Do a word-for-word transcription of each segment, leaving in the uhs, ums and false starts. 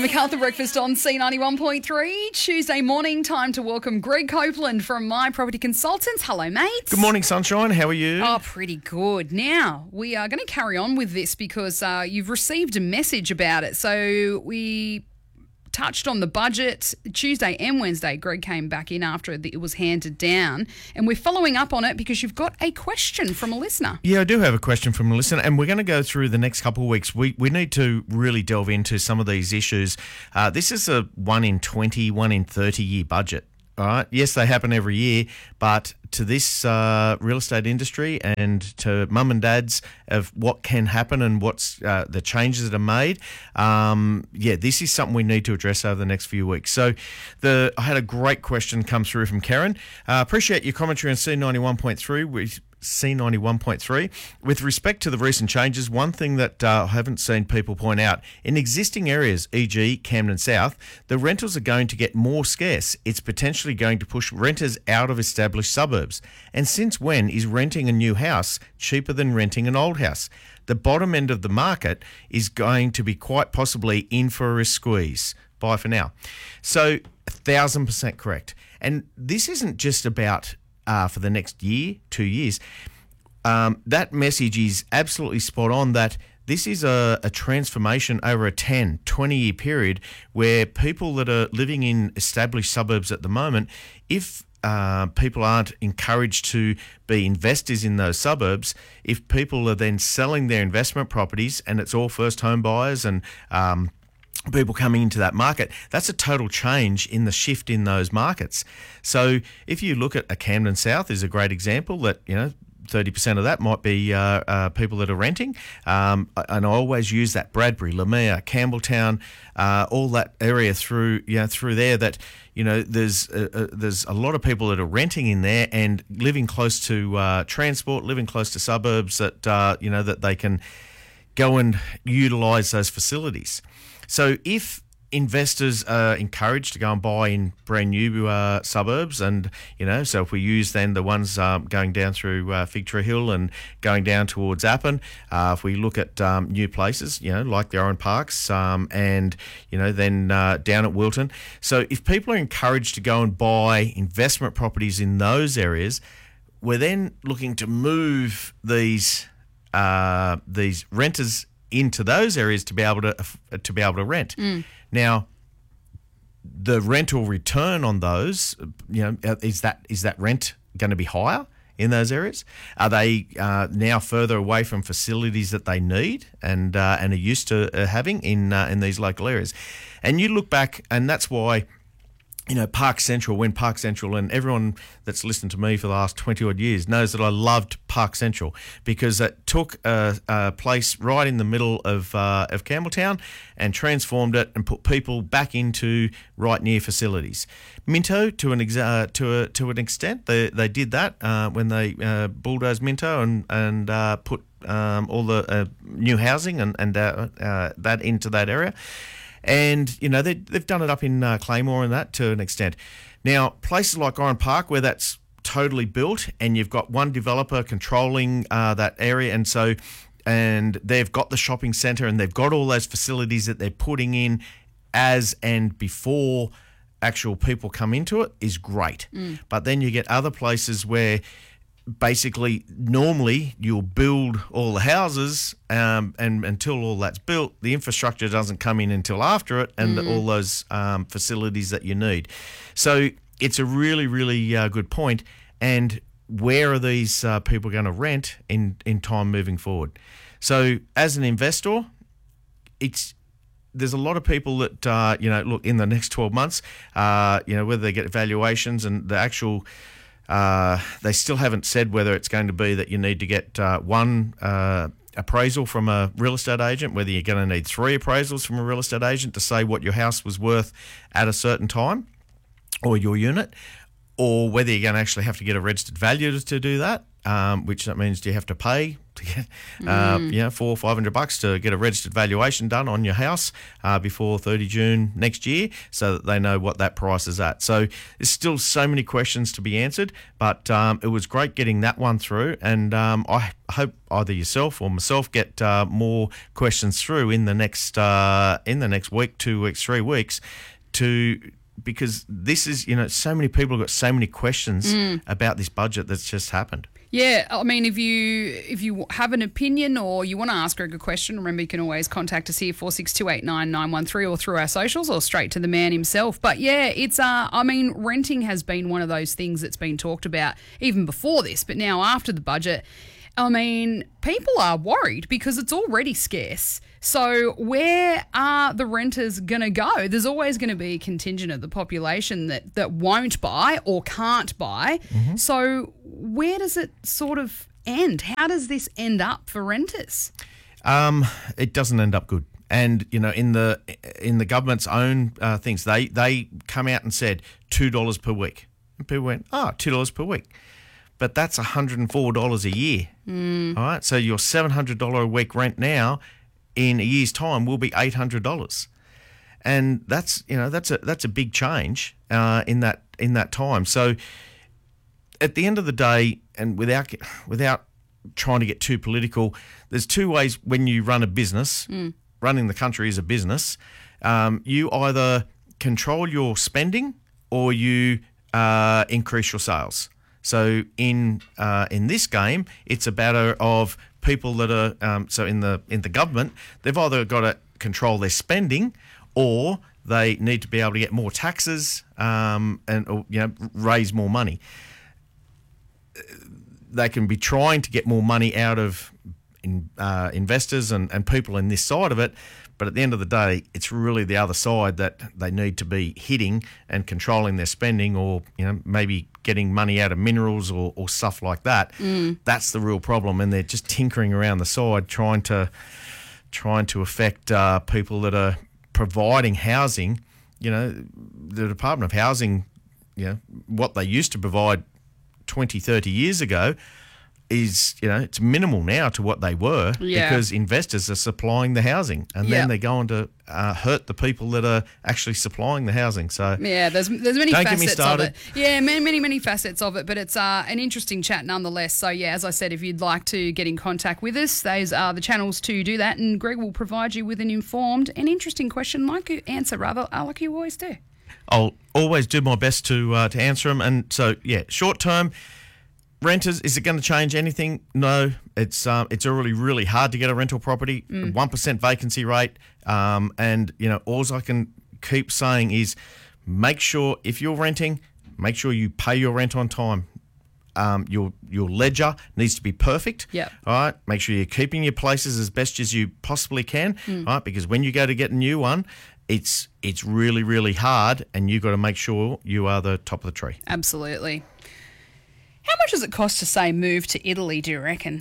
MacArthur Breakfast on C ninety-one point three. Tuesday morning, time to welcome Greg Copeland from My Property Consultants. Hello, mate. Good morning, Sunshine. How are you? Oh, pretty good. Now, we are going to carry on with this because uh, you've received a message about it. So we touched on the budget Tuesday and Wednesday. Greg came back in after it was handed down, and we're following up on it because you've got a question from a listener. Yeah, I do have a question from a listener, and we're going to go through the next couple of weeks. We we need to really delve into some of these issues. Uh, this is a one in twenty, one in thirty year budget. All right. Yes, they happen every year, but to this uh, real estate industry and to mum and dads of what can happen and what's uh, the changes that are made, um, yeah, this is something we need to address over the next few weeks. So, the I had a great question come through from Karen. Uh, appreciate your commentary on C ninety-one point three. We C ninety-one point three. With respect to the recent changes, one thing that uh, I haven't seen people point out, in existing areas, for example Camden South, the rentals are going to get more scarce. It's potentially going to push renters out of established suburbs. And since when is renting a new house cheaper than renting an old house? The bottom end of the market is going to be quite possibly in for a squeeze. Bye for now. So, a thousand percent correct. And this isn't just about Uh, for the next year, two years. Um, that message is absolutely spot on, that this is a, a transformation over a ten, twenty year period where people that are living in established suburbs at the moment, if uh, people aren't encouraged to be investors in those suburbs, if people are then selling their investment properties and it's all first home buyers and um, people coming into that market, that's a total change in the shift in those markets. So if you look at a Camden South is a great example that, you know, thirty percent of that might be uh, uh, people that are renting. Um, and I always use that Bradbury, Lamere, Campbelltown, uh, all that area through, you know, through there that, you know, there's a, a, there's a lot of people that are renting in there and living close to uh, transport, living close to suburbs that, uh, you know, that they can go and utilise those facilities. So if investors are encouraged to go and buy in brand new uh, suburbs, and, you know, so if we use then the ones um, going down through uh, Fig Tree Hill and going down towards Appin, uh, if we look at um, new places, you know, like the Oran Parks um, and, you know, then uh, down at Wilton. So if people are encouraged to go and buy investment properties in those areas, we're then looking to move these uh, these renters into those areas to be able to to be able to rent. Mm. Now, the rental return on those, you know, is that is that rent going to be higher in those areas? Are they uh, now further away from facilities that they need and uh, and are used to uh, having in uh, in these local areas? And you look back, and that's why, you know, Park Central, when Park Central, and everyone that's listened to me for the last twenty odd years knows that I loved Park Central because it took a, a place right in the middle of uh, of Campbelltown and transformed it and put people back into right near facilities. Minto, to an ex- uh, to a, to an extent, they they did that uh, when they uh, bulldozed Minto and and uh, put um, all the uh, new housing and and uh, uh, that into that area. And, you know, they, they've done it up in uh, Claymore and that to an extent. Now, places like Oran Park where that's totally built and you've got one developer controlling uh, that area, and so and they've got the shopping centre and they've got all those facilities that they're putting in as and before actual people come into it is great. Mm. But then you get other places where basically normally you'll build all the houses um, and until all that's built, the infrastructure doesn't come in until after it and mm. all those um, facilities that you need. So it's a really, really uh, good point. And where are these uh, people going to rent in, in time moving forward? So as an investor, it's there's a lot of people that, uh, you know, look, in the next twelve months, uh, you know, whether they get valuations and the actual Uh, they still haven't said whether it's going to be that you need to get uh, one uh, appraisal from a real estate agent, whether you're going to need three appraisals from a real estate agent to say what your house was worth at a certain time or your unit, or whether you're going to actually have to get a registered valuer to do that. um, which that means you have to pay to get, uh, Mm. you know, four or five hundred bucks to get a registered valuation done on your house uh, before thirty June next year, so that they know what that price is at. So there's still so many questions to be answered, but um, it was great getting that one through, and um, I hope either yourself or myself get uh, more questions through in the next uh, in the next week, two weeks, three weeks, to. Because this is, you know, so many people have got so many questions Mm. about this budget that's just happened. Yeah, I mean, if you if you have an opinion or you want to ask Greg a question, remember you can always contact us here, four six two eight nine nine one three, or through our socials, or straight to the man himself. But yeah, it's, uh, I mean, renting has been one of those things that's been talked about even before this, but now after the budget, I mean, people are worried because it's already scarce. So where are the renters going to go? There's always going to be a contingent of the population that, that won't buy or can't buy. Mm-hmm. So where does it sort of end? How does this end up for renters? Um, it doesn't end up good. And, you know, in the in the government's own uh, things, they, they come out and said two dollars per week. And people went, oh, two dollars per week. But that's one hundred four dollars a year. Mm. All right, so your seven hundred dollars a week rent now in a year's time will be eight hundred dollars. And that's, you know, that's a that's a big change uh, in that in that time. So at the end of the day, and without without trying to get too political, there's two ways when you run a business. Mm. Running the country is a business. Um, you either control your spending or you uh, increase your sales. So in uh, in this game, it's a matter of people that are um, so in the in the government, they've either got to control their spending, or they need to be able to get more taxes um, and or, you know, raise more money. They can be trying to get more money out of in, uh, investors and, and people in this side of it. But at the end of the day, it's really the other side that they need to be hitting and controlling their spending, or, you know, maybe getting money out of minerals or, or stuff like that. Mm. That's the real problem, and they're just tinkering around the side, trying to trying to affect uh, people that are providing housing. You know, the Department of Housing, you know, what they used to provide twenty, thirty years ago is, you know, it's minimal now to what they were, Yeah. because investors are supplying the housing, and Yeah. then they're going to uh, hurt the people that are actually supplying the housing. So Yeah, there's there's many Don't get me facets of started. it. Yeah, many, many, many facets of it, but it's uh, an interesting chat nonetheless. So yeah, as I said, if you'd like to get in contact with us, those are the channels to do that, and Greg will provide you with an informed and interesting question, like you answer rather, uh, like you always do. I'll always do my best to uh, to answer them. And so, yeah, short term, renters, is it going to change anything? No. It's um, it's already really hard to get a rental property, one percent vacancy rate. Um, and, you know, all I can keep saying is make sure, if you're renting, make sure you pay your rent on time. Um, your your ledger needs to be perfect. Yep. All right. Make sure you're keeping your places as best as you possibly can. All right. Because when you go to get a new one, it's it's really, really hard, and you've got to make sure you are the top of the tree. Absolutely. How much does it cost to, say, move to Italy, do you reckon?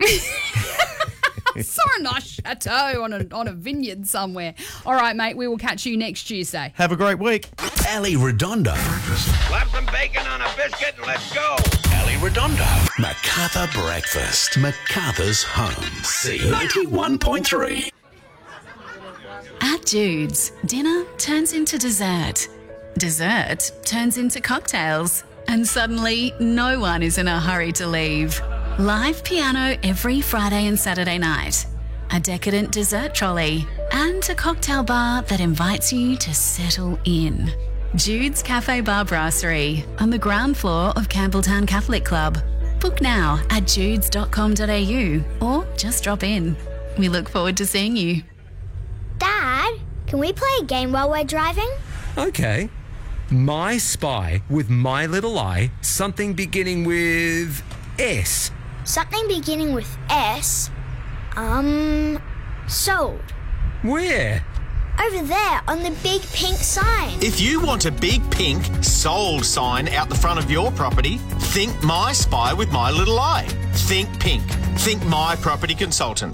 Saw a nice chateau on a, on a vineyard somewhere. All right, mate, we will catch you next Tuesday. Have a great week. Ali Redondo. Slap some bacon on a biscuit and let's go. Ali Redondo. MacArthur Breakfast. MacArthur's home. C ninety-one point three. At Jude's, dinner turns into dessert. Dessert turns into cocktails. And suddenly, no one is in a hurry to leave. Live piano every Friday and Saturday night. A decadent dessert trolley. And a cocktail bar that invites you to settle in. Jude's Cafe Bar Brasserie on the ground floor of Campbelltown Catholic Club. Book now at judes dot com dot a u or just drop in. We look forward to seeing you. Dad, can we play a game while we're driving? Okay. My Spy with My Little Eye, something beginning with S. Something beginning with S. Um, sold. Where? Over there on the big pink sign. If you want a big pink sold sign out the front of your property, think My Spy with My Little Eye. Think pink. Think My Property Consultants.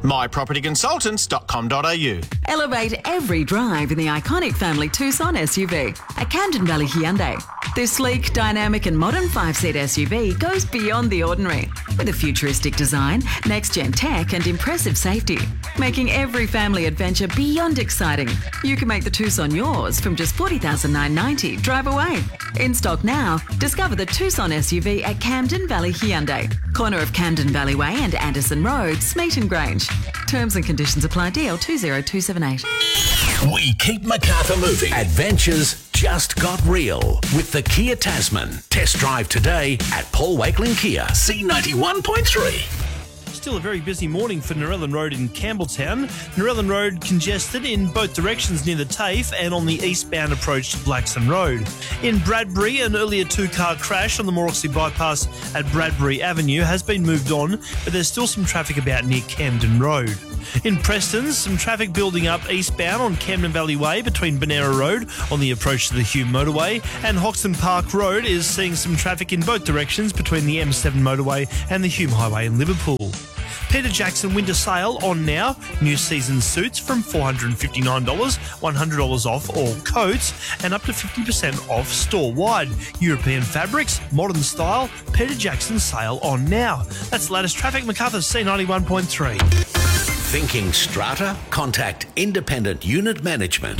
my property consultants dot com dot a u. Elevate every drive in the iconic family Tucson S U V at Camden Valley Hyundai. This sleek, dynamic and modern five-seat S U V goes beyond the ordinary with a futuristic design, next-gen tech and impressive safety, making every family adventure beyond exciting. You can make the Tucson yours from just forty thousand nine hundred ninety dollars. Drive away. In stock now. Discover the Tucson S U V at Camden Valley Hyundai, corner of Camden Valley Way and Anderson Road, Smeaton Grange. Terms and conditions apply. D L two zero two seven eight. We keep Macarthur moving. Adventures just got real with the Kia Tasman. Test drive today at Paul Wakelin Kia, C ninety-one point three. Still a very busy morning for Narellan Road in Campbelltown. Narellan Road congested in both directions near the TAFE and on the eastbound approach to Blackson Road. In Bradbury, an earlier two-car crash on the Mooroxy bypass at Bradbury Avenue has been moved on, but there's still some traffic about near Camden Road. In Preston, some traffic building up eastbound on Camden Valley Way between Benera Road on the approach to the Hume Motorway, and Hoxton Park Road is seeing some traffic in both directions between the M seven Motorway and the Hume Highway in Liverpool. Peter Jackson winter sale on now. New season suits from four hundred fifty-nine dollars, one hundred dollars off all coats, and up to fifty percent off store-wide. European fabrics, modern style, Peter Jackson sale on now. That's the latest traffic. Macarthur, C ninety-one point three. Thinking strata? Contact Independent Unit Management.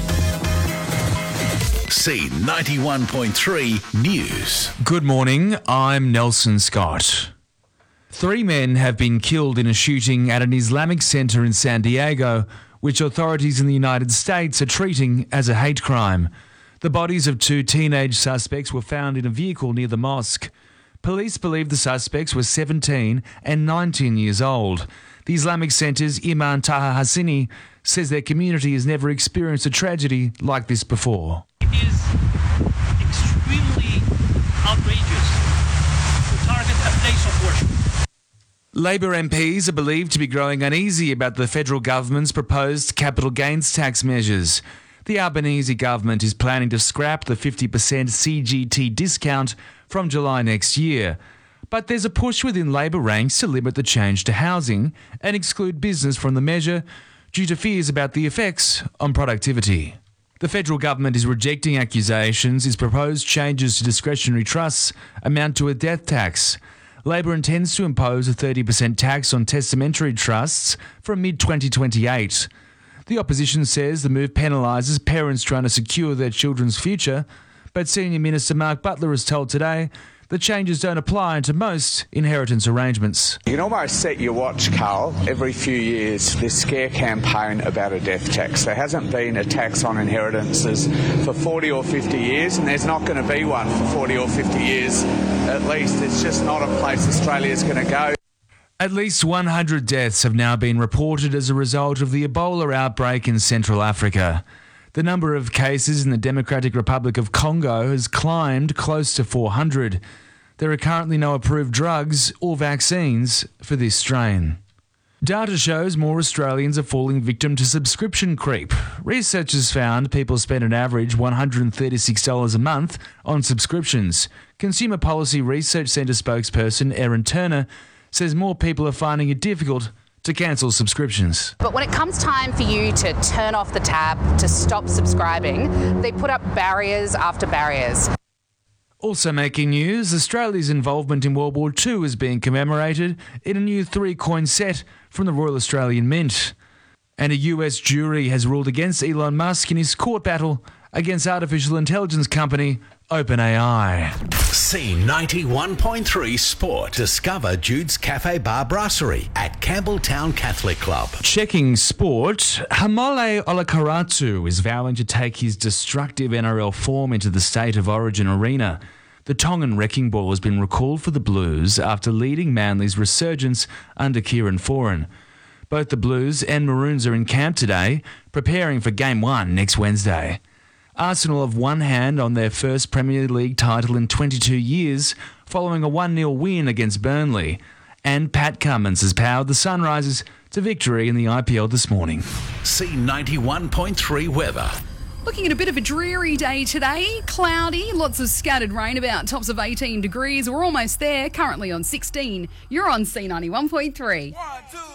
C ninety-one point three News. Good morning, I'm Nelson Scott. Three men have been killed in a shooting at an Islamic center in San Diego, which authorities in the United States are treating as a hate crime. The bodies of two teenage suspects were found in a vehicle near the mosque. Police believe the suspects were seventeen and nineteen years old. The Islamic Centre's Iman Taha Hassini says their community has never experienced a tragedy like this before. It is extremely outrageous to target a place of worship. Labor M Ps are believed to be growing uneasy about the federal government's proposed capital gains tax measures. The Albanese government is planning to scrap the fifty percent C G T discount from July next year. But there's a push within Labor ranks to limit the change to housing and exclude business from the measure due to fears about the effects on productivity. The federal government is rejecting accusations its proposed changes to discretionary trusts amount to a death tax. Labor intends to impose a thirty percent tax on testamentary trusts from mid twenty twenty-eight. The opposition says the move penalises parents trying to secure their children's future, but Senior Minister Mark Butler has told Today the changes don't apply to most inheritance arrangements. You can almost set your watch, Carl, every few years, this scare campaign about a death tax. There hasn't been a tax on inheritances for forty or fifty years, and there's not going to be one for forty or fifty years at least. It's just not a place Australia's going to go. At least one hundred deaths have now been reported as a result of the Ebola outbreak in Central Africa. The number of cases in the Democratic Republic of Congo has climbed close to four hundred. There are currently no approved drugs or vaccines for this strain. Data shows more Australians are falling victim to subscription creep. Researchers found people spend an average one hundred thirty-six dollars a month on subscriptions. Consumer Policy Research Centre spokesperson Erin Turner says more people are finding it difficult to cancel subscriptions. But when it comes time for you to turn off the tap, to stop subscribing, they put up barriers after barriers. Also making news, Australia's involvement in World War Two is being commemorated in a new three-coin set from the Royal Australian Mint. And a U S jury has ruled against Elon Musk in his court battle against artificial intelligence company OpenAI. C ninety-one point three Sport. Discover Jude's Cafe Bar Brasserie at Campbelltown Catholic Club. Checking sport, Hamole Olakaratu is vowing to take his destructive N R L form into the State of Origin arena. The Tongan wrecking ball has been recalled for the Blues after leading Manly's resurgence under Kieran Foran. Both the Blues and Maroons are in camp today, preparing for Game one next Wednesday. Arsenal have one hand on their first Premier League title in twenty-two years, following a one nil win against Burnley. And Pat Cummins has powered the Sunrisers to victory in the I P L this morning. C ninety-one point three weather. Looking at a bit of a dreary day today. Cloudy, lots of scattered rain, about tops of eighteen degrees. We're almost there, currently on sixteen. You're on C ninety-one point three.